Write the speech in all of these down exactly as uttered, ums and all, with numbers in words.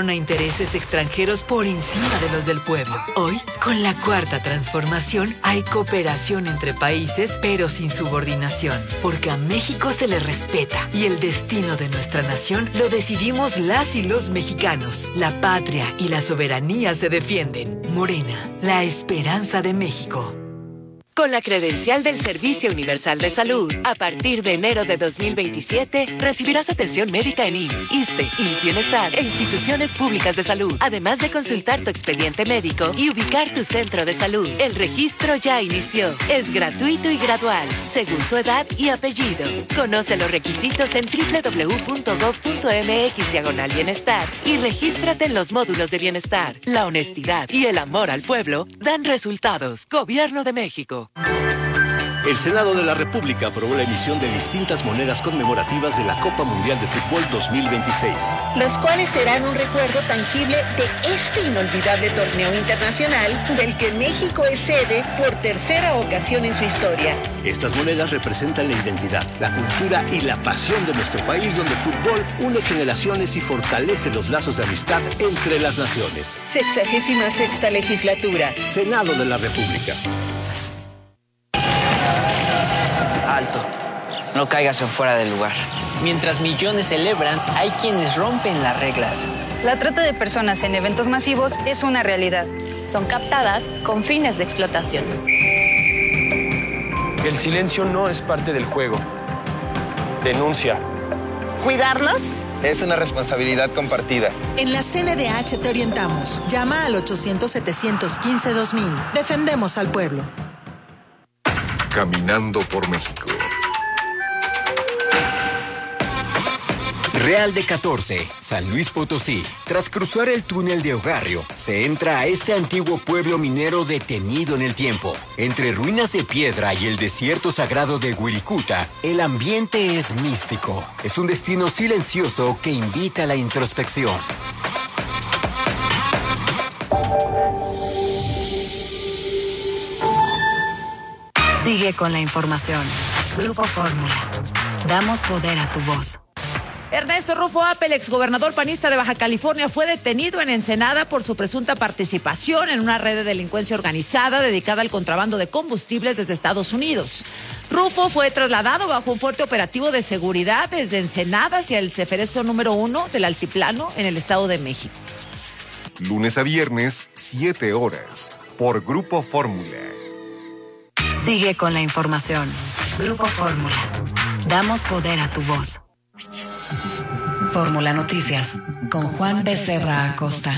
pasaron a intereses extranjeros por encima de los del pueblo. Hoy, con la cuarta transformación, hay cooperación entre países, pero sin subordinación. Porque a México se le respeta y el destino de nuestra nación lo decidimos las y los mexicanos. La patria y la soberanía se defienden. Morena, la esperanza de México. Con la credencial del Servicio Universal de Salud, a partir de enero de dos mil veintisiete, recibirás atención médica en I M S S, ISSSTE, I M S S Bienestar e instituciones públicas de salud, además de consultar tu expediente médico y ubicar tu centro de salud. El registro ya inició. Es gratuito y gradual, según tu edad y apellido. Conoce los requisitos en doble u doble u doble u punto gob punto eme equis diagonal bienestar y regístrate en los módulos de bienestar. La honestidad y el amor al pueblo dan resultados. Gobierno de México. El Senado de la República aprobó la emisión de distintas monedas conmemorativas de la Copa Mundial de Fútbol dos mil veintiséis. Las cuales serán un recuerdo tangible de este inolvidable torneo internacional del que México es sede por tercera ocasión en su historia. Estas monedas representan la identidad, la cultura y la pasión de nuestro país, donde el fútbol une generaciones y fortalece los lazos de amistad entre las naciones. Sexagésima sexta legislatura. Senado de la República. Alto, no caigas en fuera del lugar. Mientras millones celebran, hay quienes rompen las reglas. La trata de personas en eventos masivos es una realidad. Son captadas con fines de explotación. El silencio no es parte del juego. Denuncia. ¿Cuidarnos? Es una responsabilidad compartida. En la C N D H te orientamos. Llama al ochocientos, setecientos quince, dos mil. Defendemos al pueblo. Caminando por México. Real de catorce, San Luis Potosí. Tras cruzar el túnel de Ogarrio, se entra a este antiguo pueblo minero detenido en el tiempo. Entre ruinas de piedra y el desierto sagrado de Wirikuta, el ambiente es místico. Es un destino silencioso que invita a la introspección. Sigue con la información. Grupo Fórmula. Damos poder a tu voz. Ernesto Rufo Appel, exgobernador panista de Baja California, fue detenido en Ensenada por su presunta participación en una red de delincuencia organizada dedicada al contrabando de combustibles desde Estados Unidos. Rufo fue trasladado bajo un fuerte operativo de seguridad desde Ensenada hacia el Ceferezo número uno del Altiplano en el Estado de México. Lunes a viernes, siete horas, por Grupo Fórmula. Sigue con la información. Grupo Fórmula. Damos poder a tu voz. Fórmula Noticias, con Juan Becerra Acosta.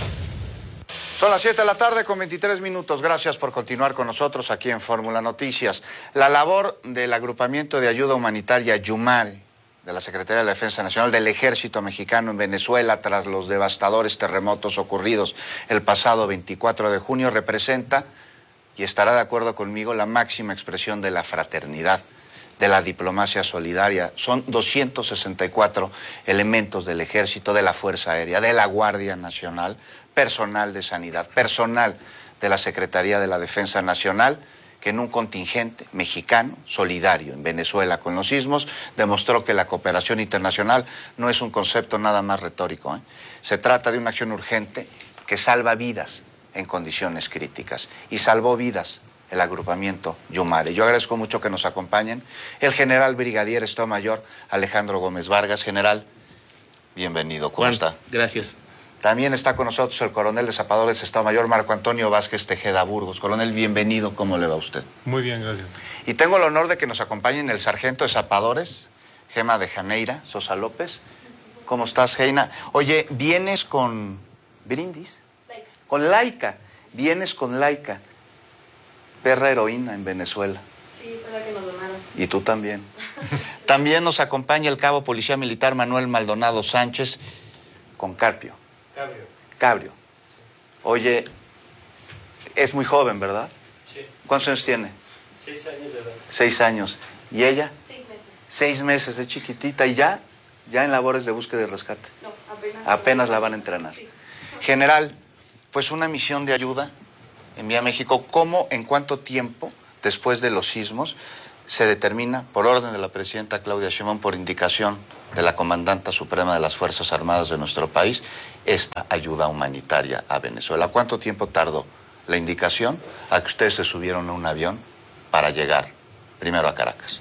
Son las siete de la tarde con veintitrés minutos. Gracias por continuar con nosotros aquí en Fórmula Noticias. La labor del agrupamiento de ayuda humanitaria Yumare, de la Secretaría de la Defensa Nacional del Ejército Mexicano en Venezuela, tras los devastadores terremotos ocurridos el pasado veinticuatro de junio, representa, y estará de acuerdo conmigo, la máxima expresión de la fraternidad, de la diplomacia solidaria. Son doscientos sesenta y cuatro elementos del Ejército, de la Fuerza Aérea, de la Guardia Nacional, personal de sanidad, personal de la Secretaría de la Defensa Nacional, que en un contingente mexicano solidario en Venezuela con los sismos demostró que la cooperación internacional no es un concepto nada más retórico, ¿eh? Se trata de una acción urgente que salva vidas en condiciones críticas, y salvó vidas el agrupamiento Yumare. Yo agradezco mucho que nos acompañen el general brigadier Estado Mayor Alejandro Gómez Vargas. General, bienvenido. ¿Cómo Juan, está? Gracias. También está con nosotros el coronel de Zapadores Estado Mayor Marco Antonio Vázquez Tejeda Burgos. Coronel, bienvenido. ¿Cómo le va a usted? Muy bien, gracias. Y tengo el honor de que nos acompañen el sargento de Zapadores, Gema de Janeira Sosa López. ¿Cómo estás, Geina? Oye, ¿vienes con brindis? Laika. Con Laika. Vienes con Laika. Perra heroína en Venezuela. Sí, fue la que nos donaron. Y tú también. También nos acompaña el cabo policía militar Manuel Maldonado Sánchez con Carpio. Cabrio. Cabrio. Sí. Oye, es muy joven, ¿verdad? Sí. ¿Cuántos años tiene? Seis años de edad. Seis años. ¿Y ella? Seis meses. Seis meses, es chiquitita. ¿Y ya? ¿Ya en labores de búsqueda y rescate? No, apenas. Apenas la van a entrenar. Sí. General, pues una misión de ayuda envía a México. ¿Cómo, en cuánto tiempo, después de los sismos, se determina, por orden de la presidenta Claudia Sheinbaum, por indicación de la Comandanta Suprema de las Fuerzas Armadas de nuestro país esta ayuda humanitaria a Venezuela. ¿Cuánto tiempo tardó la indicación a que ustedes se subieron a un avión para llegar primero a Caracas?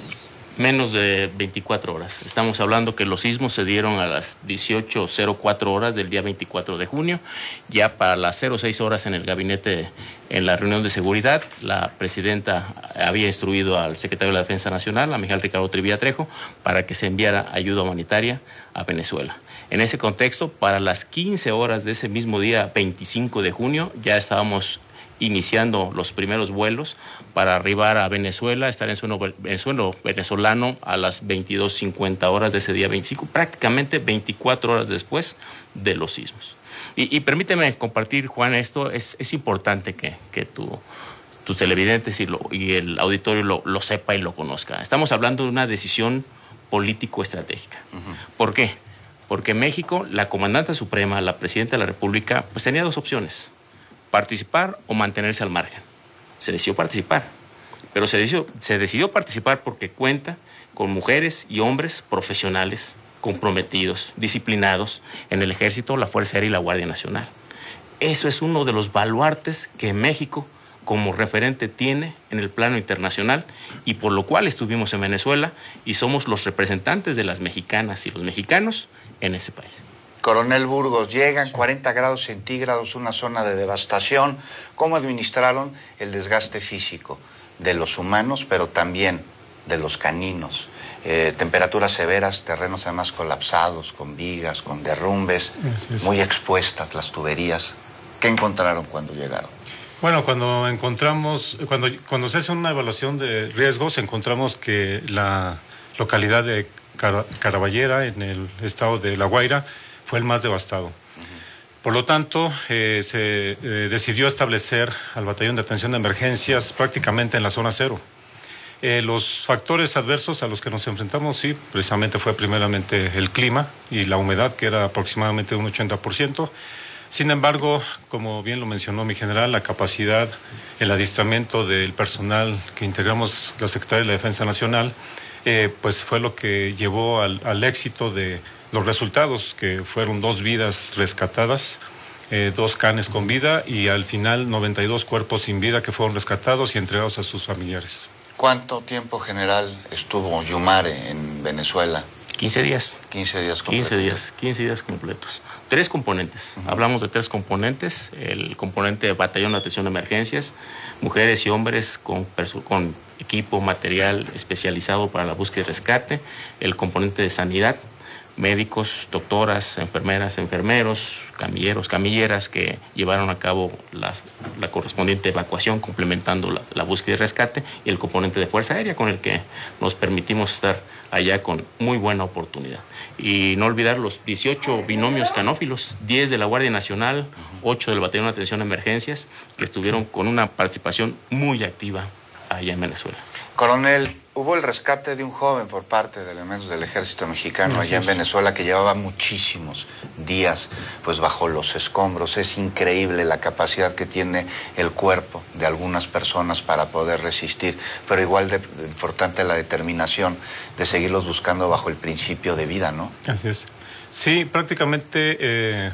Menos de veinticuatro horas. Estamos hablando que los sismos se dieron a las dieciocho cero cuatro horas del día veinticuatro de junio. Ya para las cero seis horas en el gabinete, en la reunión de seguridad, la presidenta había instruido al secretario de la Defensa Nacional, a Miguel Ricardo Trivilla Trejo, para que se enviara ayuda humanitaria a Venezuela. En ese contexto, para las quince horas de ese mismo día, veinticinco de junio, ya estábamos iniciando los primeros vuelos para arribar a Venezuela, estar en suelo, en suelo venezolano a las veintidós cincuenta horas de ese día veinticinco, prácticamente veinticuatro horas después de los sismos. Y, y permíteme compartir, Juan, esto es, es importante que, que tu, tus televidentes y, lo, y el auditorio lo, lo sepa y lo conozca. Estamos hablando de una decisión político-estratégica. Uh-huh. ¿Por qué? Porque México, la comandante suprema, la presidenta de la República, pues tenía dos opciones: participar o mantenerse al margen. Se decidió participar, pero se decidió, se decidió participar porque cuenta con mujeres y hombres profesionales, comprometidos, disciplinados en el Ejército, la Fuerza Aérea y la Guardia Nacional. Eso es uno de los baluartes que México como referente tiene en el plano internacional y por lo cual estuvimos en Venezuela y somos los representantes de las mexicanas y los mexicanos en ese país. Coronel Burgos, llegan cuarenta grados centígrados, una zona de devastación. ¿Cómo administraron el desgaste físico de los humanos, pero también de los caninos? Eh, temperaturas severas, terrenos además colapsados, con vigas, con derrumbes, muy expuestas las tuberías. ¿Qué encontraron cuando llegaron? Bueno, cuando encontramos, cuando, cuando se hace una evaluación de riesgos, encontramos que la localidad de Car- Caraballera, en el estado de La Guaira, fue el más devastado. Uh-huh. Por lo tanto, eh, se eh, decidió establecer al batallón de atención de emergencias prácticamente en la zona cero. Eh, los factores adversos a los que nos enfrentamos, sí, precisamente fue primeramente el clima y la humedad, que era aproximadamente un ochenta por ciento. Sin embargo, como bien lo mencionó mi general, la capacidad, el adiestramiento del personal que integramos la Secretaría de la Defensa Nacional, eh, pues fue lo que llevó al, al éxito de los resultados, que fueron dos vidas rescatadas, eh, dos canes con vida y al final noventa y dos cuerpos sin vida que fueron rescatados y entregados a sus familiares. ¿Cuánto tiempo, general, estuvo Yumare en Venezuela? quince días. quince días completos. quince días, quince días completos. Tres componentes. Uh-huh. Hablamos de tres componentes. El componente de batallón de atención de emergencias, mujeres y hombres con, con equipo, material especializado para la búsqueda y rescate. El componente de sanidad, médicos, doctoras, enfermeras, enfermeros, camilleros, camilleras que llevaron a cabo las, la correspondiente evacuación, complementando la, la búsqueda y rescate, y el componente de Fuerza Aérea con el que nos permitimos estar allá con muy buena oportunidad. Y no olvidar los dieciocho binomios canófilos, diez de la Guardia Nacional, ocho del Batallón de Atención a Emergencias, que estuvieron con una participación muy activa allá en Venezuela. Coronel, hubo el rescate de un joven por parte de elementos del ejército mexicano allá en Venezuela que llevaba muchísimos días pues bajo los escombros. Es increíble la capacidad que tiene el cuerpo de algunas personas para poder resistir, pero igual de, de importante la determinación de seguirlos buscando bajo el principio de vida, ¿no? Así es. Sí, prácticamente eh,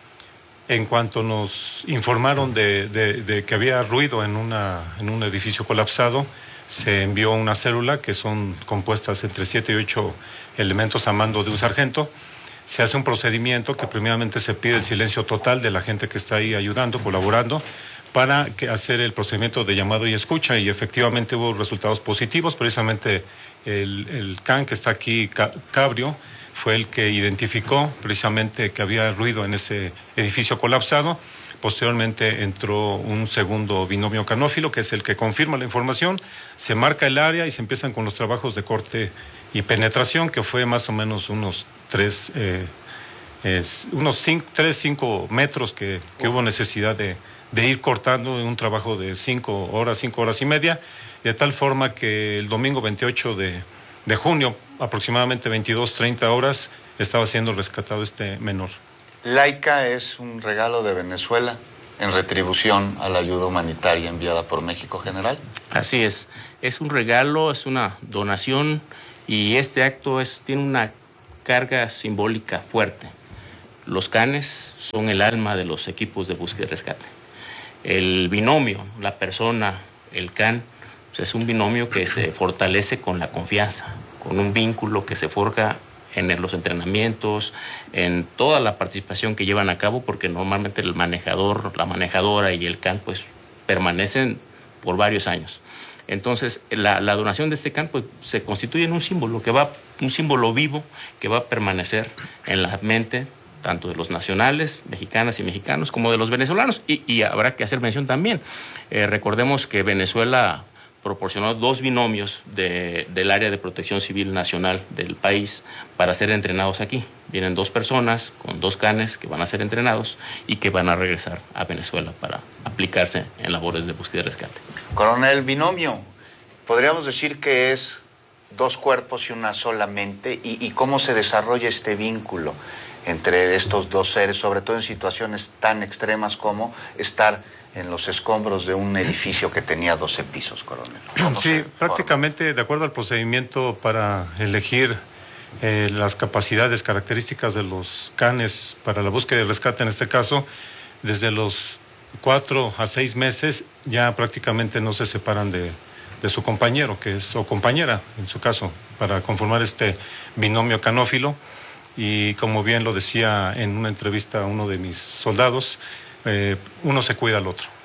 en cuanto nos informaron de, de, de que había ruido en, una, en un edificio colapsado, se envió una célula que son compuestas entre siete y ocho elementos a mando de un sargento. Se hace un procedimiento que primeramente se pide el silencio total de la gente que está ahí ayudando, colaborando, para que hacer el procedimiento de llamado y escucha, y efectivamente hubo resultados positivos. Precisamente el, el can que está aquí, Cabrio, fue el que identificó precisamente que había ruido en ese edificio colapsado. Posteriormente entró un segundo binomio canófilo, que es el que confirma la información, se marca el área y se empiezan con los trabajos de corte y penetración, que fue más o menos unos tres, eh, es, unos cinco, tres, cinco metros que, que hubo necesidad de, de ir cortando en un trabajo de cinco horas, cinco horas y media, de tal forma que el domingo veintiocho de, de junio, aproximadamente veintidós, treinta horas, estaba siendo rescatado este menor. Laika es un regalo de Venezuela en retribución a la ayuda humanitaria enviada por México, general. Así es, es un regalo, es una donación y este acto es, tiene una carga simbólica fuerte. Los canes son el alma de los equipos de búsqueda y rescate. El binomio, la persona, el can, pues es un binomio que se fortalece con la confianza, con un vínculo que se forja en los entrenamientos, en toda la participación que llevan a cabo, porque normalmente el manejador, la manejadora y el can pues permanecen por varios años. Entonces, la, la donación de este can pues, se constituye en un símbolo que va, un símbolo vivo que va a permanecer en la mente tanto de los nacionales, mexicanas y mexicanos, como de los venezolanos. Y, y habrá que hacer mención también. Eh, recordemos que Venezuela proporcionó dos binomios de, del área de protección civil nacional del país para ser entrenados aquí. Vienen dos personas con dos canes que van a ser entrenados y que van a regresar a Venezuela para aplicarse en labores de búsqueda y rescate. Coronel, binomio, podríamos decir que es dos cuerpos y una sola mente, y, y cómo se desarrolla este vínculo entre estos dos seres, sobre todo en situaciones tan extremas como estar en los escombros de un edificio que tenía doce pisos, coronel. Sí, prácticamente de acuerdo al procedimiento para elegir eh, las capacidades, características de los canes para la búsqueda y rescate, en este caso, desde los cuatro a seis meses ya prácticamente no se separan de, de su compañero, que es, o compañera, en su caso, para conformar este binomio canófilo. Y como bien lo decía en una entrevista a uno de mis soldados, eh, uno se cuida al otro.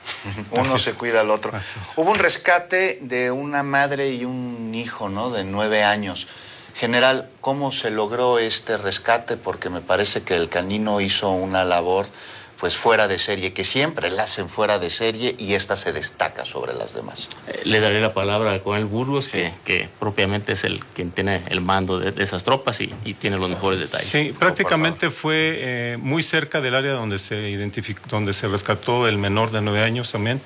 Uno se cuida al otro. Hubo un rescate de una madre y un hijo, ¿no?, de nueve años. General, ¿cómo se logró este rescate? Porque me parece que el canino hizo una labor pues fuera de serie, que siempre la hacen fuera de serie, y esta se destaca sobre las demás. Eh, le daré la palabra al coronel Burgos, sí. que, que propiamente es el quien tiene el mando de, de esas tropas y, y tiene los mejores detalles. Sí, prácticamente fue eh, muy cerca del área donde se identificó, donde se rescató el menor de nueve años también.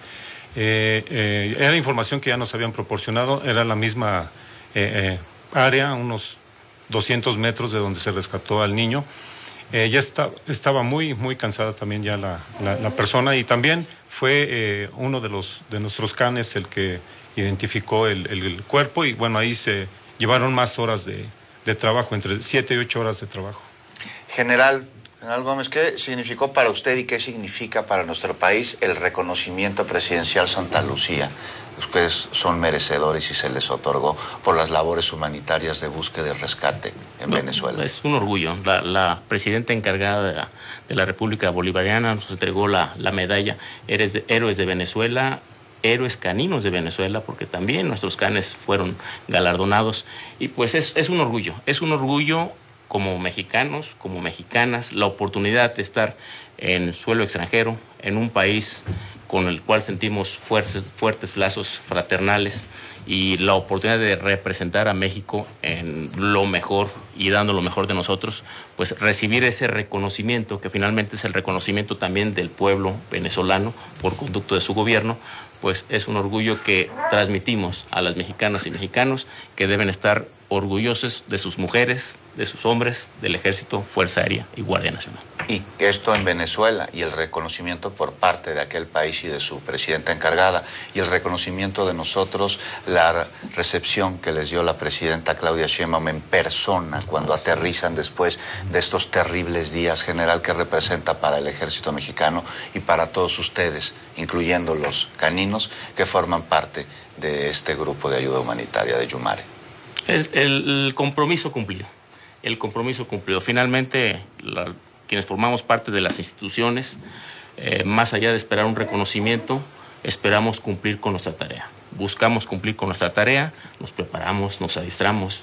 Eh, eh, era información que ya nos habían proporcionado, era la misma eh, eh, área, unos doscientos metros de donde se rescató al niño. Eh, ya está, estaba muy, muy cansada también ya la, la, la persona, y también fue eh, uno de los de nuestros canes el que identificó el, el, el cuerpo, y bueno, ahí se llevaron más horas de, de trabajo, entre siete y ocho horas de trabajo. General, General Gómez, ¿qué significó para usted y qué significa para nuestro país el reconocimiento presidencial Santa Lucía? Ustedes son merecedores y se les otorgó por las labores humanitarias de búsqueda y rescate en no, Venezuela. Es un orgullo. La, la presidenta encargada de la, de la República Bolivariana nos entregó la, la medalla Héroes de, Héroes de Venezuela, Héroes Caninos de Venezuela, porque también nuestros canes fueron galardonados. Y pues es, es un orgullo, es un orgullo como mexicanos, como mexicanas, la oportunidad de estar en suelo extranjero, en un país con el cual sentimos fuertes, fuertes lazos fraternales, y la oportunidad de representar a México en lo mejor y dando lo mejor de nosotros, pues recibir ese reconocimiento, que finalmente es el reconocimiento también del pueblo venezolano por conducto de su gobierno, pues es un orgullo que transmitimos a las mexicanas y mexicanos, que deben estar orgullosos de sus mujeres, de sus hombres, del Ejército, Fuerza Aérea y Guardia Nacional. Y esto en Venezuela, y el reconocimiento por parte de aquel país y de su presidenta encargada, y el reconocimiento de nosotros, la recepción que les dio la presidenta Claudia Sheinbaum en persona cuando aterrizan después de estos terribles días, general, que representa para el Ejército Mexicano y para todos ustedes, incluyendo los caninos que forman parte de este grupo de ayuda humanitaria de Yumare. El, el, el compromiso cumplido, el compromiso cumplido. Finalmente, la, quienes formamos parte de las instituciones, eh, más allá de esperar un reconocimiento, esperamos cumplir con nuestra tarea. Buscamos cumplir con nuestra tarea, nos preparamos, nos adiestramos,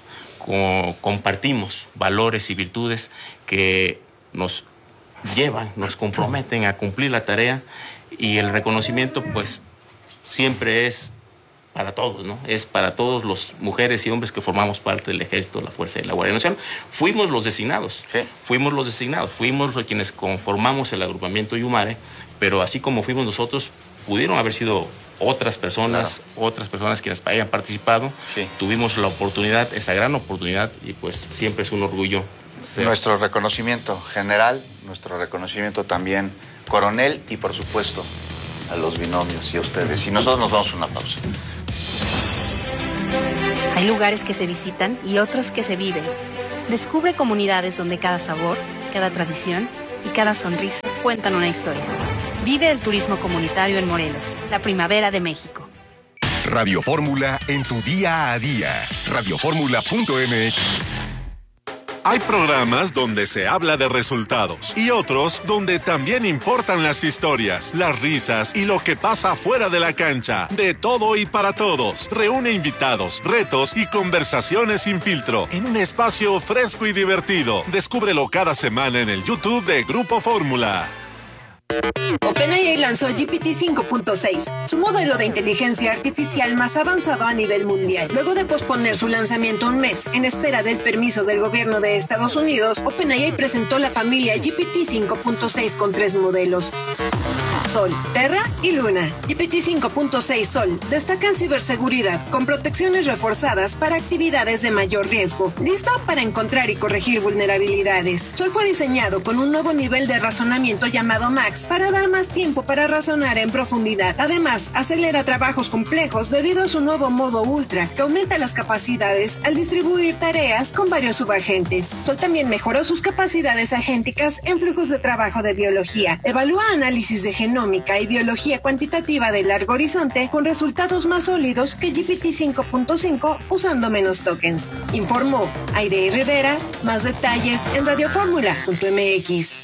co compartimos valores y virtudes que nos llevan, nos comprometen a cumplir la tarea, y el reconocimiento pues siempre es para todos, ¿no? Es para todos los mujeres y hombres que formamos parte del Ejército, la Fuerza y la Guardia Nacional. Fuimos los designados, sí. fuimos los designados, fuimos los quienes conformamos el agrupamiento Yumare, pero así como fuimos nosotros, pudieron haber sido otras personas, claro. otras personas quienes hayan participado. Sí. Tuvimos la oportunidad, esa gran oportunidad, y pues siempre es un orgullo ser. Nuestro reconocimiento, general, nuestro reconocimiento también, coronel, y por supuesto a los binomios y a ustedes. Y nosotros nos vamos a una pausa. Hay lugares que se visitan y otros que se viven. Descubre comunidades donde cada sabor, cada tradición y cada sonrisa cuentan una historia. Vive el turismo comunitario en Morelos, la primavera de México. Radio Fórmula en tu día a día. radio fórmula punto m x. Hay programas donde se habla de resultados y otros donde también importan las historias, las risas y lo que pasa fuera de la cancha. De todo y para todos. Reúne invitados, retos y conversaciones sin filtro en un espacio fresco y divertido. Descúbrelo cada semana en el YouTube de Grupo Fórmula. OpenAI lanzó G P T cinco punto seis, su modelo de inteligencia artificial más avanzado a nivel mundial. Luego de posponer su lanzamiento un mes en espera del permiso del gobierno de Estados Unidos, OpenAI presentó la familia G P T cinco punto seis con tres modelos: Sol, Terra y Luna. G P T cinco punto seis Sol destaca en ciberseguridad con protecciones reforzadas para actividades de mayor riesgo, listo para encontrar y corregir vulnerabilidades. Sol fue diseñado con un nuevo nivel de razonamiento llamado Max para dar más tiempo para razonar en profundidad. Además, acelera trabajos complejos debido a su nuevo modo Ultra, que aumenta las capacidades al distribuir tareas con varios subagentes. Sol también mejoró sus capacidades agénticas en flujos de trabajo de biología. Evalúa análisis de genómica y biología cuantitativa de largo horizonte con resultados más sólidos que G P T cinco punto cinco usando menos tokens. Informó Aide Rivera. Más detalles en radio fórmula punto m x.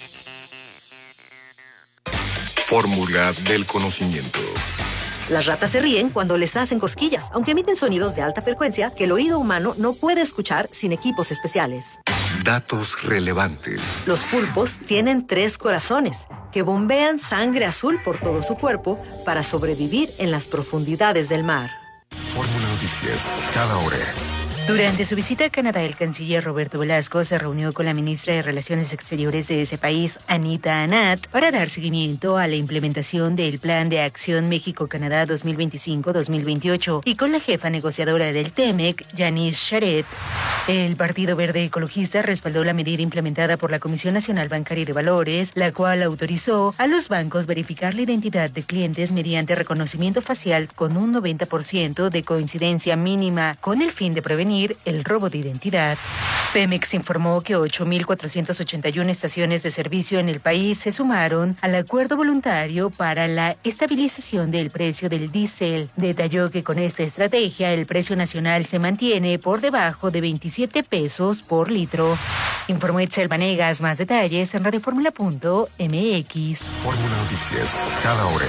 Fórmula del conocimiento. Las ratas se ríen cuando les hacen cosquillas, aunque emiten sonidos de alta frecuencia que el oído humano no puede escuchar sin equipos especiales. Datos relevantes. Los pulpos tienen tres corazones que bombean sangre azul por todo su cuerpo para sobrevivir en las profundidades del mar. Fórmula Noticias, cada hora. Durante su visita a Canadá, el canciller Roberto Velasco se reunió con la ministra de Relaciones Exteriores de ese país, Anita Anat, para dar seguimiento a la implementación del Plan de Acción México-Canadá dos mil veinticinco a dos mil veintiocho y con la jefa negociadora del T M E C, Janice Charette. El Partido Verde Ecologista respaldó la medida implementada por la Comisión Nacional Bancaria y de Valores, la cual autorizó a los bancos verificar la identidad de clientes mediante reconocimiento facial con un noventa por ciento de coincidencia mínima, con el fin de prevenir el robo de identidad. Pemex informó que ocho mil cuatrocientas ochenta y una estaciones de servicio en el país se sumaron al acuerdo voluntario para la estabilización del precio del diésel. Detalló que con esta estrategia el precio nacional se mantiene por debajo de veintisiete pesos por litro. Informó Itzel Vanegas. Más detalles en radio fórmula punto m x. Fórmula Noticias, cada hora.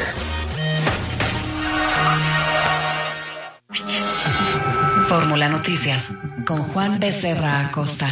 Fórmula Noticias, con Juan Becerra Acosta.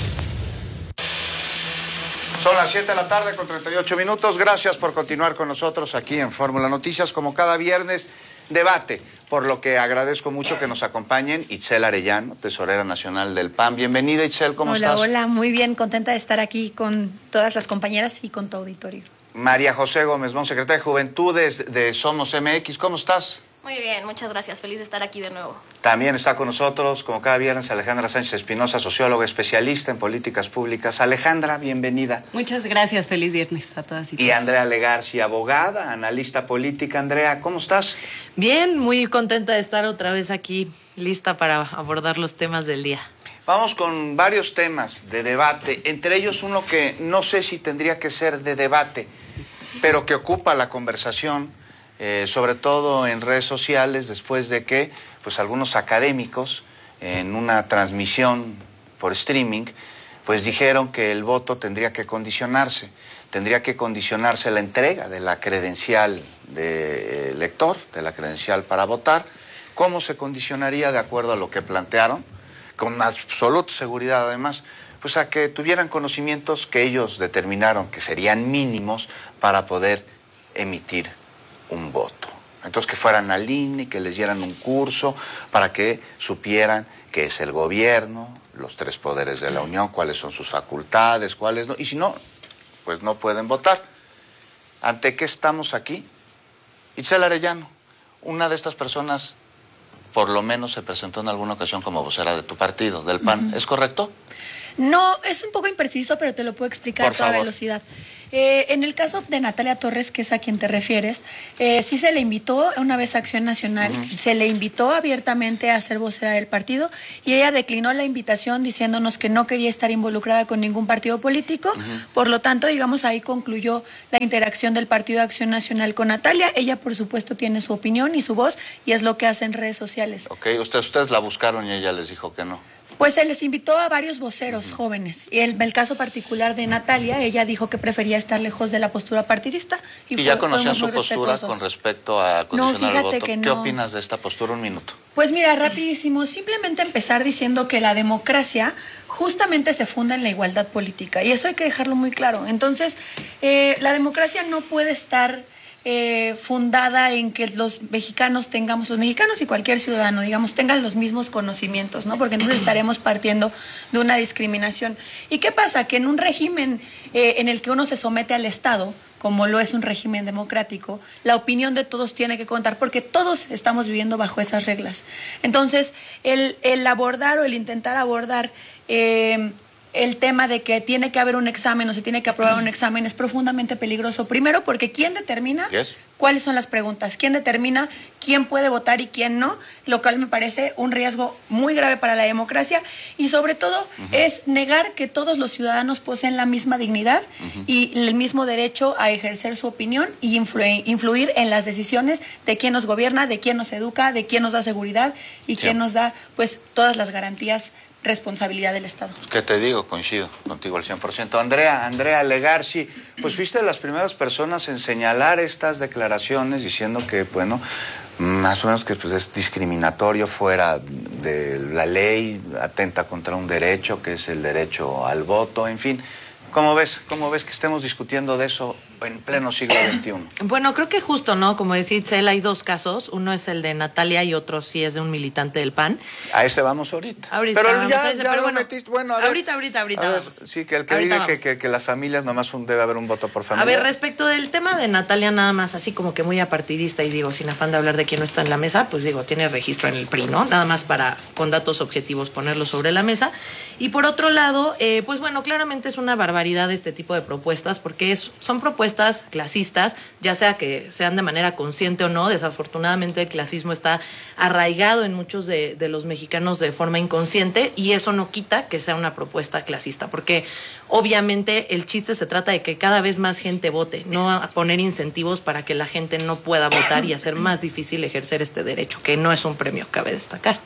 Son las siete de la tarde con treinta y ocho minutos. Gracias por continuar con nosotros aquí en Fórmula Noticias. Como cada viernes, debate, por lo que agradezco mucho que nos acompañen Itzel Arellano, tesorera nacional del P A N. Bienvenida, Itzel, ¿cómo hola, estás? Hola, hola, muy bien, contenta de estar aquí con todas las compañeras y con tu auditorio. María José Gómez Mon, secretaria de Juventudes de Somos M X, ¿cómo estás? Muy bien, muchas gracias. Feliz de estar aquí de nuevo. También está con nosotros, como cada viernes, Alejandra Sánchez Espinosa, socióloga especialista en políticas públicas. Alejandra, bienvenida. Muchas gracias. Feliz viernes a todas y todos. Y Andrea Legarci, abogada, analista política. Andrea, ¿cómo estás? Bien, muy contenta de estar otra vez aquí, lista para abordar los temas del día. Vamos con varios temas de debate, entre ellos uno que no sé si tendría que ser de debate, pero que ocupa la conversación. Eh, sobre todo en redes sociales, después de que pues algunos académicos en una transmisión por streaming pues dijeron que el voto tendría que condicionarse, tendría que condicionarse la entrega de la credencial de elector, de la credencial para votar. ¿Cómo se condicionaría de acuerdo a lo que plantearon? Con absoluta seguridad además, pues a que tuvieran conocimientos que ellos determinaron que serían mínimos para poder emitir un voto. Entonces que fueran al I N E, que les dieran un curso para que supieran qué es el gobierno, los tres poderes de la Unión, cuáles son sus facultades, cuáles no, y si no, pues no pueden votar. ¿Ante qué estamos aquí? Itzel Arellano, una de estas personas por lo menos se presentó en alguna ocasión como vocera de tu partido, del P A N, uh-huh. ¿Es correcto? No, es un poco impreciso, pero te lo puedo explicar Por a toda favor. velocidad. Eh, en el caso de Natalia Torres, que es a quien te refieres, eh, sí se le invitó una vez a Acción Nacional, uh-huh. se le invitó abiertamente a ser vocera del partido y ella declinó la invitación diciéndonos que no quería estar involucrada con ningún partido político. Uh-huh. Por lo tanto, digamos, ahí concluyó la interacción del Partido de Acción Nacional con Natalia. Ella, por supuesto, tiene su opinión y su voz y es lo que hace en redes sociales. Ok, ustedes, ustedes la buscaron y ella les dijo que no. Pues se les invitó a varios voceros uh-huh. jóvenes. Y el, el caso particular de Natalia, ella dijo que prefería estar lejos de la postura partidista. ¿Y, y fue, ya conocían su muy postura con respecto a condicionar no, el voto? Que ¿Qué no. opinas de esta postura? Un minuto. Pues mira, rapidísimo, simplemente empezar diciendo que la democracia justamente se funda en la igualdad política. Y eso hay que dejarlo muy claro. Entonces, eh, la democracia no puede estar... Eh, fundada en que los mexicanos tengamos, los mexicanos y cualquier ciudadano, digamos, tengan los mismos conocimientos, ¿no? Porque entonces estaremos partiendo de una discriminación. ¿Y qué pasa? Que en un régimen eh, en el que uno se somete al Estado, como lo es un régimen democrático, la opinión de todos tiene que contar, porque todos estamos viviendo bajo esas reglas. Entonces, el, el abordar o el intentar abordar... Eh, el tema de que tiene que haber un examen o se tiene que aprobar un examen es profundamente peligroso. Primero, porque ¿quién determina yes. cuáles son las preguntas? ¿Quién determina quién puede votar y quién no? Lo cual me parece un riesgo muy grave para la democracia y sobre todo uh-huh. es negar que todos los ciudadanos poseen la misma dignidad uh-huh. y el mismo derecho a ejercer su opinión y influ- influir en las decisiones de quién nos gobierna, de quién nos educa, de quién nos da seguridad y sí. quién nos da pues todas las garantías, responsabilidad del Estado. ¿Qué te digo? Coincido contigo al cien por ciento. Andrea, Andrea Legarci, pues fuiste de las primeras personas en señalar estas declaraciones diciendo que, bueno, más o menos que pues, es discriminatorio, fuera de la ley, atenta contra un derecho que es el derecho al voto, en fin. ¿Cómo ves? ¿Cómo ves que estemos discutiendo de eso en pleno siglo veintiuno? Bueno, creo que justo, ¿no? Como decía Itzel, hay dos casos. Uno es el de Natalia y otro sí es de un militante del P A N. A ese vamos ahorita. Ahorita pero vamos ya, a ese, ya pero lo bueno, metiste. Bueno, a ver, ahorita, ahorita, ahorita a ver, vamos. Sí, que el que Ahorita diga que, que, que las familias nomás un, debe haber un voto por familia. A ver, respecto del tema de Natalia, nada más así como que muy apartidista y digo, sin afán de hablar de quién no está en la mesa, pues digo, tiene registro en el P R I, ¿no? Nada más para, con datos objetivos, ponerlo sobre la mesa. Y por otro lado, eh, pues bueno, claramente es una barbaridad este tipo de propuestas porque es, son propuestas clasistas, ya sea que sean de manera consciente o no. Desafortunadamente el clasismo está arraigado en muchos de, de los mexicanos de forma inconsciente y eso no quita que sea una propuesta clasista, porque obviamente el chiste se trata de que cada vez más gente vote, no a poner incentivos para que la gente no pueda votar y hacer más difícil ejercer este derecho, que no es un premio, cabe destacar.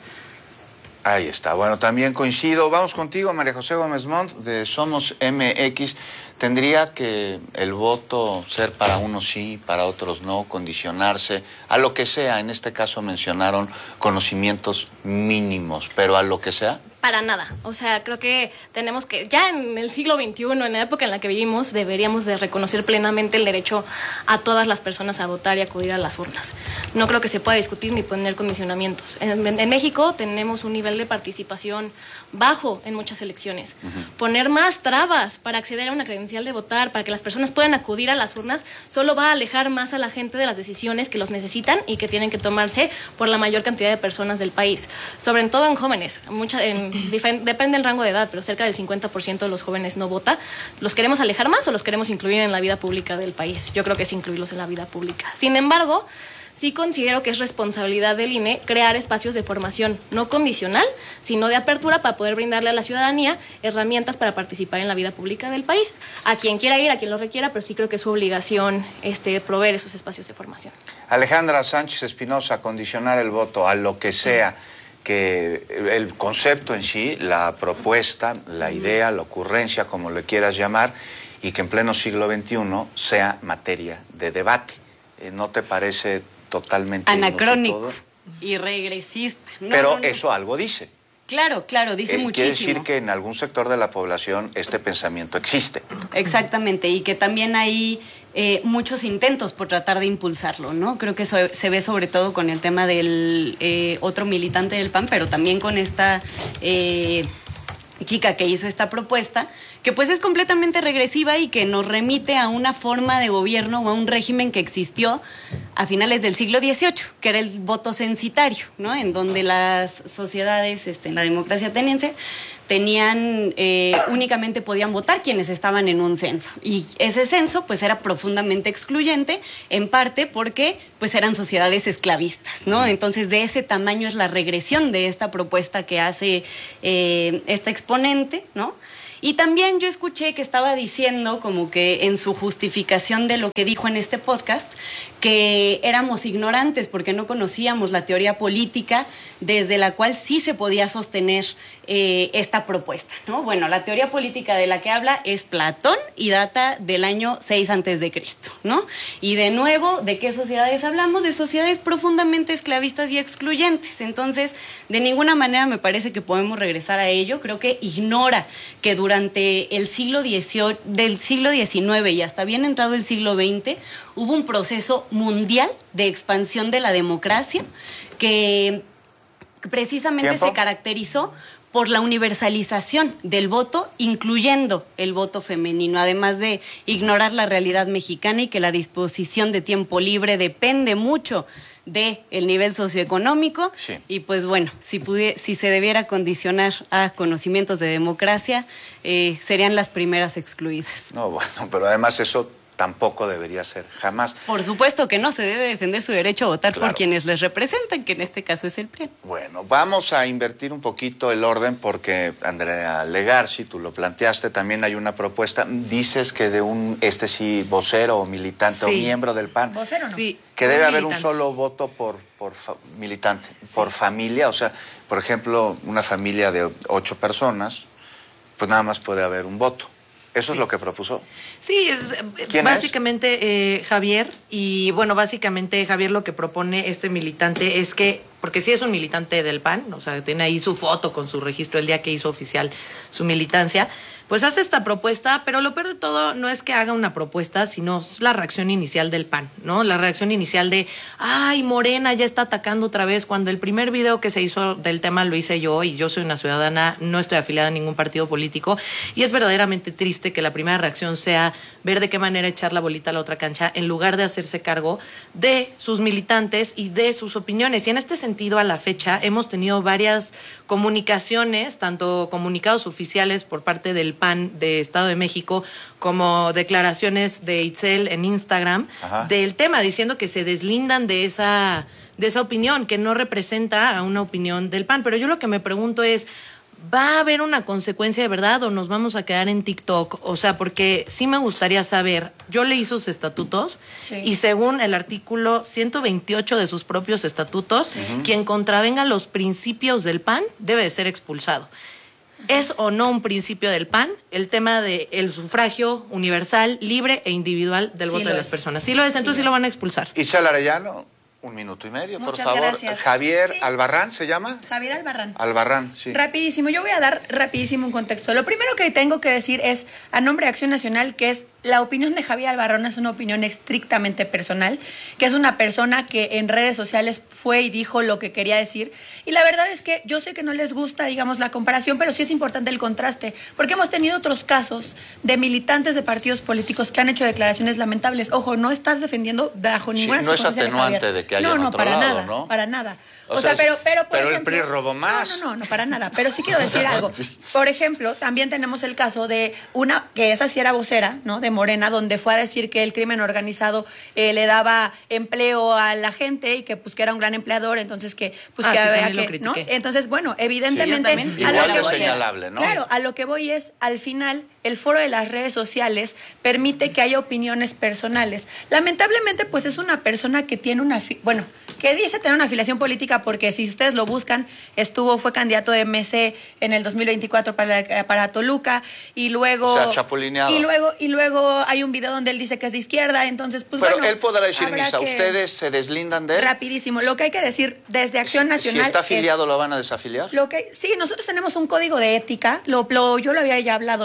Ahí está. Bueno, también coincido. Vamos contigo, María José Gómez Montt, de Somos M X. ¿Tendría que el voto ser para unos sí, para otros no, condicionarse a lo que sea? En este caso mencionaron conocimientos mínimos, pero a lo que sea. Para nada. O sea, creo que tenemos que, ya en el siglo veintiuno, en la época en la que vivimos, deberíamos de reconocer plenamente el derecho a todas las personas a votar y acudir a las urnas. No creo que se pueda discutir ni poner condicionamientos. En, en México tenemos un nivel de participación bajo en muchas elecciones. Uh-huh. Poner más trabas para acceder a una credencial de votar, para que las personas puedan acudir a las urnas, solo va a alejar más a la gente de las decisiones que los necesitan y que tienen que tomarse por la mayor cantidad de personas del país. Sobre todo en jóvenes. Mucha, en, Depende del rango de edad, pero cerca del cincuenta por ciento de los jóvenes no vota. ¿Los queremos alejar más o los queremos incluir en la vida pública del país? Yo creo que es incluirlos en la vida pública. Sin embargo, sí considero que es responsabilidad del I N E crear espacios de formación no condicional, sino de apertura para poder brindarle a la ciudadanía herramientas para participar en la vida pública del país. A quien quiera ir, a quien lo requiera, pero sí creo que es su obligación este, proveer esos espacios de formación. Alejandra Sánchez Espinosa, condicionar el voto a lo que sea. Que el concepto en sí, la propuesta, la idea, la ocurrencia, como le quieras llamar, y que en pleno siglo veintiuno sea materia de debate. ¿No te parece totalmente anacrónico y regresista? No, Pero no, no. eso algo dice. Claro, claro, dice eh, muchísimo. Quiere decir que en algún sector de la población este pensamiento existe. Exactamente, y que también hay eh, muchos intentos por tratar de impulsarlo, ¿no? Creo que eso se ve sobre todo con el tema del eh, otro militante del P A N, pero también con esta eh, chica que hizo esta propuesta, que pues es completamente regresiva y que nos remite a una forma de gobierno o a un régimen que existió a finales del siglo dieciocho, que era el voto censitario, ¿no? En donde las sociedades, este, en la democracia ateniense, tenían, eh, únicamente podían votar quienes estaban en un censo. Y ese censo pues era profundamente excluyente, en parte porque pues eran sociedades esclavistas, ¿no? Entonces de ese tamaño es la regresión de esta propuesta que hace eh, esta exponente, ¿no? Y también yo escuché que estaba diciendo, como que en su justificación de lo que dijo en este podcast, que éramos ignorantes porque no conocíamos la teoría política desde la cual sí se podía sostener eh, esta propuesta, ¿no? Bueno, la teoría política de la que habla es Platón y data del año seis antes de Cristo, ¿no? Y de nuevo, ¿de qué sociedades hablamos? De sociedades profundamente esclavistas y excluyentes. Entonces, de ninguna manera me parece que podemos regresar a ello. Creo que ignora que durante el siglo dieciocho, del siglo diecinueve y hasta bien entrado el siglo veinte, hubo un proceso mundial de expansión de la democracia que precisamente ¿Tiempo? se caracterizó por la universalización del voto, incluyendo el voto femenino, además de ignorar la realidad mexicana y que la disposición de tiempo libre depende mucho de el nivel socioeconómico. Sí. Y pues bueno, si pudie- si se debiera condicionar a conocimientos de democracia, eh, serían las primeras excluidas. No, bueno, pero además eso tampoco debería ser, jamás. Por supuesto que no, se debe defender su derecho a votar Claro. por quienes les representan, que en este caso es el P R I. Bueno, vamos a invertir un poquito el orden porque, Andrea Legarci, tú lo planteaste, también hay una propuesta, dices que de un, este sí, vocero o militante o Sí. miembro del P A N, ¿Vocero no? Sí. que debe un haber un militante. solo voto por, por fa- militante, por familia, o sea, por ejemplo, una familia de ocho personas, pues nada más puede haber un voto. Eso es lo que propuso. Sí, es, eh, ¿Quién básicamente eh, Javier, y bueno, básicamente Javier lo que propone este militante es que, porque sí es un militante del P A N, o sea, tiene ahí su foto con su registro el día que hizo oficial su militancia, pues hace esta propuesta, pero lo peor de todo no es que haga una propuesta, sino es la reacción inicial del P A N, ¿no? La reacción inicial de, ay, Morena ya está atacando otra vez, cuando el primer video que se hizo del tema lo hice yo, y yo soy una ciudadana, no estoy afiliada a ningún partido político, y es verdaderamente triste que la primera reacción sea ver de qué manera echar la bolita a la otra cancha, en lugar de hacerse cargo de sus militantes y de sus opiniones. Y en este sentido, a la fecha, hemos tenido varias comunicaciones, tanto comunicados oficiales por parte del P A N de Estado de México, como declaraciones de Itzel en Instagram, Ajá. del tema, diciendo que se deslindan de esa, de esa opinión, que no representa a una opinión del P A N. Pero yo lo que me pregunto es, ¿va a haber una consecuencia de verdad o nos vamos a quedar en TikTok? O sea, porque sí me gustaría saber, yo leí sus estatutos Sí. y según el artículo ciento veintiocho de sus propios estatutos, Ujú. quien contravenga los principios del P A N debe de ser expulsado. ¿Es o no un principio del P A N el tema del sufragio universal, libre e individual del Sí voto lo de las es. personas? Sí lo es, Sí entonces lo sí lo es. van a expulsar. Itzel Arellano, un minuto y medio, Muchas por favor. gracias. Javier Sí. Albarrán, ¿se llama? Javier Albarrán. Albarrán, sí. Rapidísimo, yo voy a dar rapidísimo un contexto. Lo primero que tengo que decir es, a nombre de Acción Nacional, que es la opinión de Javier Albarrán es una opinión estrictamente personal, que es una persona que en redes sociales fue y dijo lo que quería decir. Y la verdad es que yo sé que no les gusta, digamos, la comparación, pero sí es importante el contraste, porque hemos tenido otros casos de militantes de partidos políticos que han hecho declaraciones lamentables. Ojo, no estás defendiendo bajo Sí, ninguna no es circunstancia a atenuante Javier. de que haya No, en no, otro para lado, nada, ¿no? para nada. O O, sea, sea, pero, pero, por pero el ejemplo, P R I robó más. No, no, no, no, para nada. Pero sí quiero decir algo. Por ejemplo, también tenemos el caso de una, que esa sí era vocera, ¿no? De Morena, donde fue a decir que el crimen organizado eh, le daba empleo a la gente y que pues que era un gran empleador, entonces que pues Ah, que sí, había también lo que, ¿no? critiqué. Entonces, bueno, evidentemente Sí, yo también. a lo Igual que de voy es- señalable, ¿no? Claro, a lo que voy es, al final, el foro de las redes sociales permite que haya opiniones personales. Lamentablemente, pues es una persona que tiene una, fi- bueno, que dice tener una afiliación política porque si ustedes lo buscan, estuvo, fue candidato de M C en el dos mil veinticuatro para, para Toluca y luego... O sea, chapulineado. Y luego, y luego hay un video donde él dice que es de izquierda, entonces, pues Pero bueno... él podrá decir, habrá Misa, que- ¿ustedes se deslindan de él? Rapidísimo. Lo que hay que decir desde Acción Si Nacional está es- afiliado, ¿lo van a desafiliar? lo que sí, nosotros tenemos un código de ética, lo, lo- yo lo había ya hablado, nosotros tenemos un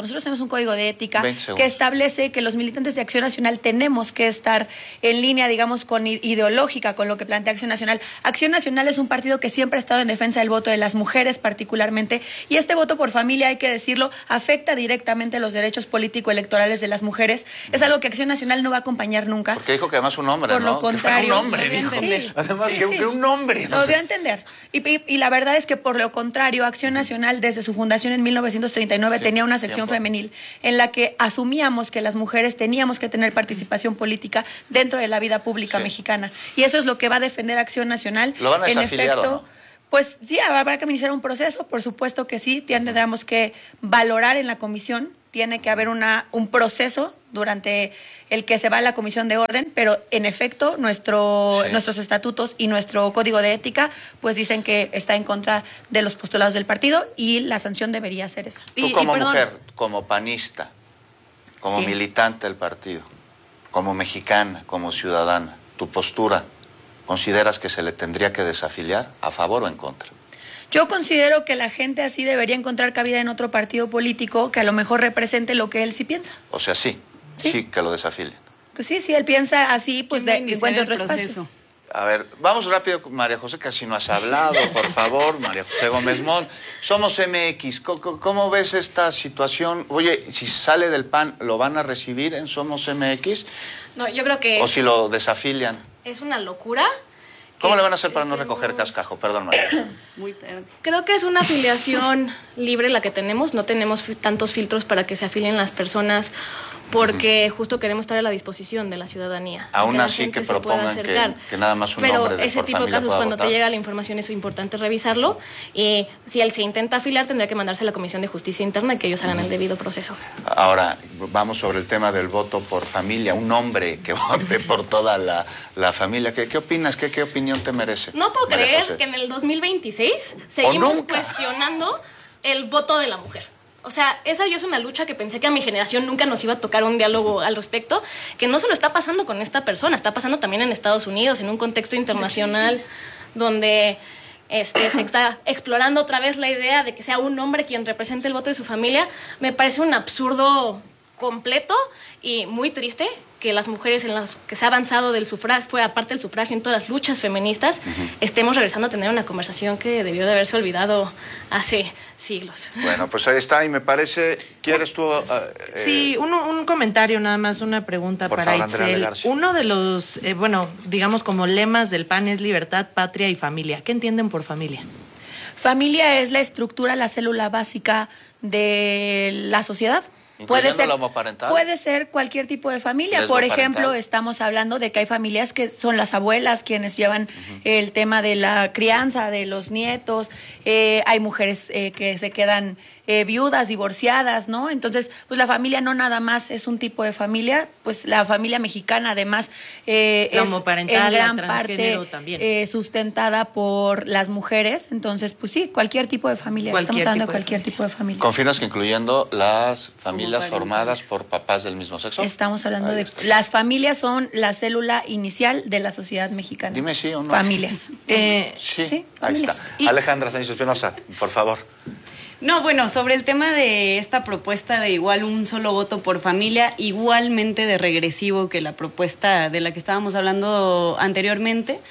código de ética que establece que los militantes de Acción Nacional tenemos que estar en línea, digamos, con ideológica, con lo que plantea Acción Nacional. Acción Nacional es un partido que siempre ha estado en defensa del voto de las mujeres particularmente, y este voto por familia, hay que decirlo, afecta directamente los derechos político-electorales de las mujeres. Es algo que Acción Nacional no va a acompañar nunca. Porque dijo que además un hombre, por ¿no? lo contrario, un hombre, dijo. Sí, Además sí, que, sí. que un hombre. No lo sé. dio a entender. Y, y, y la verdad es que por lo contrario, Acción Nacional desde su fundación en mil novecientos treinta y nueve sí, tenía una sección tiempo. femenil en la que asumíamos que las mujeres teníamos que tener participación política dentro de la vida pública sí. mexicana. Y eso es lo que va a defender Acción Nacional. ¿Lo van a desafiliar en efecto, o no? Pues sí, habrá que iniciar un proceso, por supuesto que sí, tendremos que valorar en la comisión, tiene que haber una, un proceso durante el que se va a la comisión de orden, pero en efecto nuestro, sí. nuestros estatutos y nuestro código de ética pues dicen que está en contra de los postulados del partido y la sanción debería ser esa. Tú y, como y, mujer, como panista, como sí. militante del partido, como mexicana, como ciudadana, tu postura, ¿consideras que se le tendría que desafiliar a favor o en contra? Yo considero que la gente así debería encontrar cabida en otro partido político que a lo mejor represente lo que él sí piensa. O sea, sí, sí, sí que lo desafilien. Pues sí, si él piensa así, pues de, encuentre otro proceso. espacio. A ver, vamos rápido, María José, casi no has hablado, por favor, María José Gómez Mont. Somos M X, ¿Cómo, ¿cómo ves esta situación? Oye, si sale del P A N, ¿lo van a recibir en Somos M X? No, yo creo que... ¿O si lo desafilian? Es una locura. ¿Cómo le van a hacer para estemos... no recoger cascajo? Perdón, María. Muy tarde. Creo que es una afiliación libre la que tenemos. No tenemos tantos filtros para que se afilien las personas porque uh-huh. justo queremos estar a la disposición de la ciudadanía. Aún que así que propongan que, que nada más un Pero hombre de ese por tipo de casos, cuando votar. te llega la información, es importante revisarlo. Y si él se intenta afiliar, tendrá que mandarse a la Comisión de Justicia Interna y que ellos hagan uh-huh. el debido proceso. Ahora, vamos sobre el tema del voto por familia. Un hombre que vote por toda la, la familia. ¿Qué, ¿Qué opinas? ¿Qué, ¿Qué opinión te merece? No puedo María creer José? que en el dos mil veintiséis seguimos cuestionando el voto de la mujer. O sea, esa yo es una lucha que pensé que a mi generación nunca nos iba a tocar un diálogo al respecto, que no solo está pasando con esta persona, está pasando también en Estados Unidos, en un contexto internacional donde este, se está explorando otra vez la idea de que sea un hombre quien represente el voto de su familia. Me parece un absurdo completo y muy triste que las mujeres en las que se ha avanzado del sufragio, fue aparte del sufragio en todas las luchas feministas, uh-huh. estemos regresando a tener una conversación que debió de haberse olvidado hace siglos. Bueno, pues ahí está, y me parece, ¿quieres tú? Uh, eh, sí, un, un comentario nada más, una pregunta por para favor, Itzel. Uno de los, eh, bueno, digamos como lemas del P A N es libertad, patria y familia. ¿Qué entienden por familia? Familia es la estructura, la célula básica de la sociedad. Puede ser, puede ser cualquier tipo de familia. Por ejemplo, estamos hablando de que hay familias que son las abuelas quienes llevan uh-huh. el tema de la crianza de los nietos. Eh, hay mujeres eh, que se quedan eh, viudas, divorciadas, ¿no? Entonces, pues la familia no nada más es un tipo de familia, pues la familia mexicana además eh, es en gran parte eh, sustentada por las mujeres. Entonces, pues sí, cualquier tipo de familia. Cualquier estamos hablando de de cualquier tipo de familia. ¿Confirmas que incluyendo las familias formadas por papás del mismo sexo? Estamos hablando Ahí de... Está. Las familias son la célula inicial de la sociedad mexicana. Dime sí o no. Familias. Eh, sí, sí, ahí familias. Está. Y... Alejandra Sánchez Espinosa, por favor. No, bueno, sobre el tema de esta propuesta de igual un solo voto por familia, igualmente de regresivo que la propuesta de la que estábamos hablando anteriormente.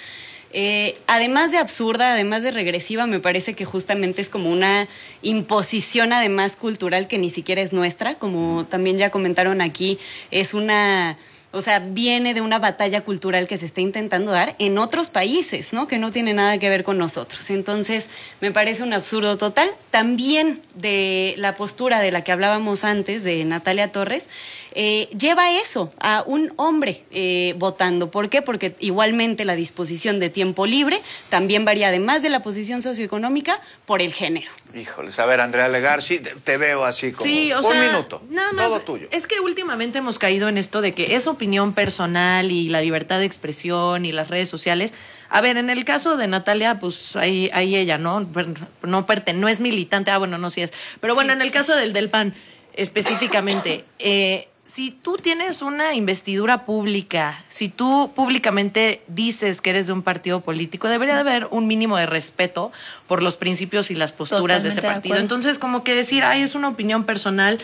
Eh, además de absurda, además de regresiva, me parece que justamente es como una imposición además cultural que ni siquiera es nuestra, como también ya comentaron aquí, es una... O sea, viene de una batalla cultural que se está intentando dar en otros países, ¿no? Que no tiene nada que ver con nosotros. Entonces, me parece un absurdo total. También de la postura de la que hablábamos antes, de Natalia Torres, eh, lleva eso, a un hombre eh, votando. ¿Por qué? Porque igualmente la disposición de tiempo libre también varía, además de la posición socioeconómica, por el género. Híjoles, a ver, Andrea Legar, sí, te, te veo así como sí, o un sea, minuto, nada más, todo tuyo. Es que últimamente hemos caído en esto de que es opinión personal y la libertad de expresión y las redes sociales. A ver, en el caso de Natalia, pues ahí, ahí ella, ¿no? No, perte, no es militante, ah, bueno, no, sí es. Pero bueno, sí. En el caso del, del P A N, específicamente, eh, si tú tienes una investidura pública, si tú públicamente dices que eres de un partido político, debería de haber un mínimo de respeto por los principios y las posturas Totalmente de ese partido. De Entonces, como que decir, ay, es una opinión personal,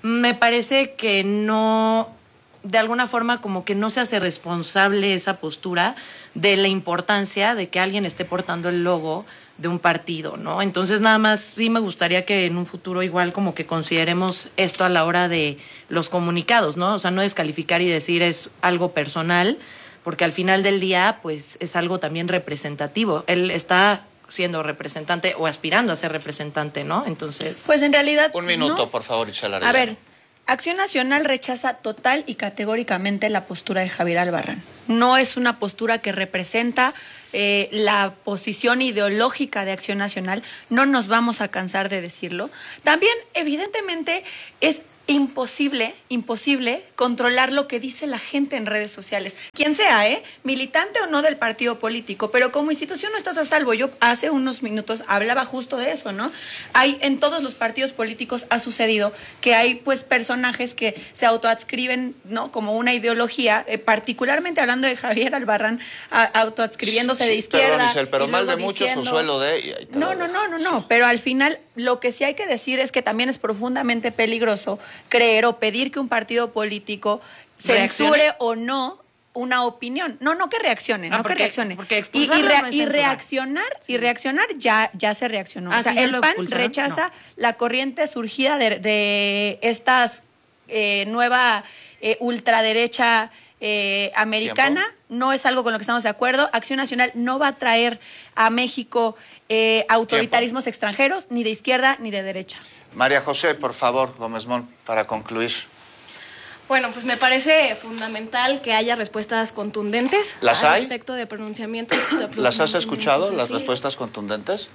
me parece que no, de alguna forma como que no se hace responsable esa postura de la importancia de que alguien esté portando el logo de un partido, ¿no? Entonces nada más sí me gustaría que en un futuro igual como que consideremos esto a la hora de los comunicados, ¿no? O sea, no descalificar y decir es algo personal, porque al final del día pues es algo también representativo. Él está siendo representante o aspirando a ser representante, ¿no? Entonces... Pues en realidad... Un minuto, ¿no? por favor, Itzel A Arellano. ver, Acción Nacional rechaza total y categóricamente la postura de Javier Albarrán. No es una postura que representa eh, la posición ideológica de Acción Nacional. No nos vamos a cansar de decirlo. También, evidentemente, es imposible, imposible controlar lo que dice la gente en redes sociales. Quien sea, ¿eh? Militante o no del partido político, pero como institución no estás a salvo. Yo hace unos minutos hablaba justo de eso, ¿no? Hay, en todos los partidos políticos ha sucedido que hay, pues, personajes que se autoadscriben, ¿no? Como una ideología, eh, particularmente hablando de Javier Albarrán, a, autoadscribiéndose de izquierda. Perdón, Isel, pero y mal de luego muchos, diciendo... consuelo de... y ahí te No, lo no, dejo. no, no, no, pero al final lo que sí hay que decir es que también es profundamente peligroso creer o pedir que un partido político censure ¿Reaccione? o no una opinión. No, no que reaccione, Ah, no porque- que reaccione. porque y, y, expulsarlo rea- no es y censurar. reaccionar, y reaccionar ya, ya se reaccionó. Ah, o sea, ¿sí ya el lo P A N expulsaron? rechaza No. la corriente surgida de, de estas eh, nueva eh, ultraderecha eh, americana. ¿Tiempo? No es algo con lo que estamos de acuerdo. Acción Nacional no va a traer a México eh, autoritarismos extranjeros, ni de izquierda ni de derecha. María José, por favor, Gómez Mon, para concluir. Bueno, pues me parece fundamental que haya respuestas contundentes. ¿Las al hay? Respecto de pronunciamientos. de ¿Las has escuchado, las Sí. respuestas contundentes?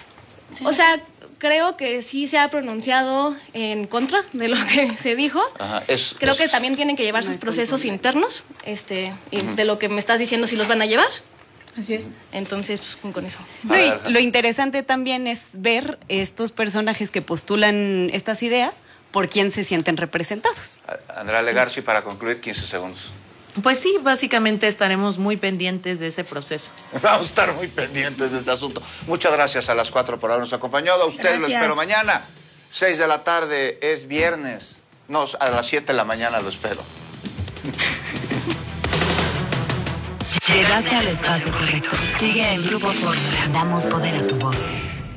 O sea, creo que sí se ha pronunciado en contra de lo que se dijo. Ajá, es, Creo es- que también tienen que llevar No sus es procesos contundente. internos, este, y Ujú. de lo que me estás diciendo si los van a llevar. Así es. Entonces, pues, con eso. No, y lo interesante también es ver estos personajes que postulan estas ideas por quién se sienten representados. Andrea Legarci, para concluir, quince segundos. Pues sí, básicamente estaremos muy pendientes de ese proceso. Vamos a estar muy pendientes de este asunto. Muchas gracias a las cuatro por habernos acompañado. A ustedes lo Gracias. espero mañana. seis de la tarde, es viernes. No, a las siete de la mañana lo espero. Llegaste al espacio correcto. Sigue en Grupo Fórmula. Damos poder a tu voz.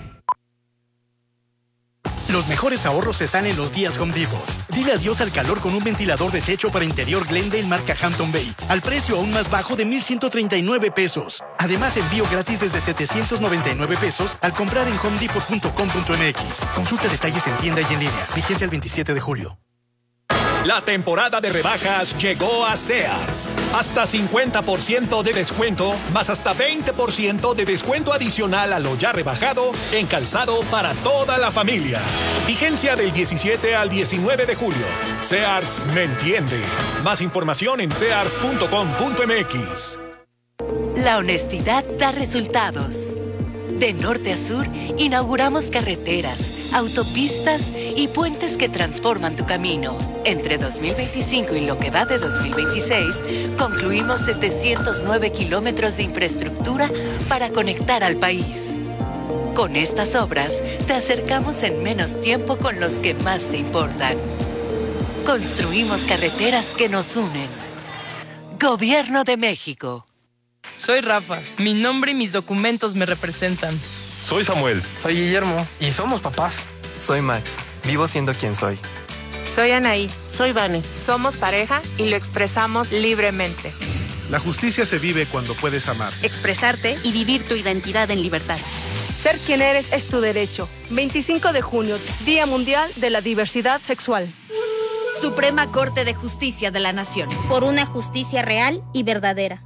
Los mejores ahorros están en los días Home Depot. Dile adiós al calor con un ventilador de techo para interior Glendale marca Hampton Bay, al precio aún más bajo de mil ciento treinta y nueve pesos. Además, envío gratis desde setecientos noventa y nueve pesos al comprar en home depot punto com punto m x. Consulta detalles en tienda y en línea. Vigencia el veintisiete de julio. La temporada de rebajas llegó a Sears. Hasta cincuenta por ciento de descuento, más hasta veinte por ciento de descuento adicional a lo ya rebajado en calzado para toda la familia. Vigencia del diecisiete al diecinueve de julio. Sears me entiende. Más información en sears punto com punto m x. La honestidad da resultados. De norte a sur, inauguramos carreteras, autopistas y puentes que transforman tu camino. Entre dos mil veinticinco y lo que va de dos mil veintiséis, concluimos setecientos nueve kilómetros de infraestructura para conectar al país. Con estas obras, te acercamos en menos tiempo con los que más te importan. Construimos carreteras que nos unen. Gobierno de México. Soy Rafa. Mi nombre y mis documentos me representan. Soy Samuel. Soy Guillermo. Y somos papás. Soy Max. Vivo siendo quien soy. Soy Anaí. Soy Vane. Somos pareja y lo expresamos libremente. La justicia se vive cuando puedes amar. Expresarte y vivir tu identidad en libertad. Ser quien eres es tu derecho. veinticinco de junio, Día Mundial de la Diversidad Sexual. Suprema Corte de Justicia de la Nación. Por una justicia real y verdadera.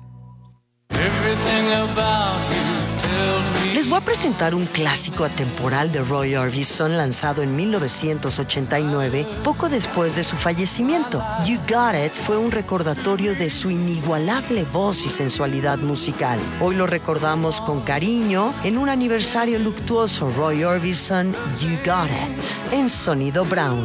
Les voy a presentar un clásico atemporal de Roy Orbison lanzado en mil novecientos ochenta y nueve, poco después de su fallecimiento. You Got It fue un recordatorio de su inigualable voz y sensualidad musical. Hoy lo recordamos con cariño en un aniversario luctuoso. Roy Orbison, You Got It, en Sonido Brown.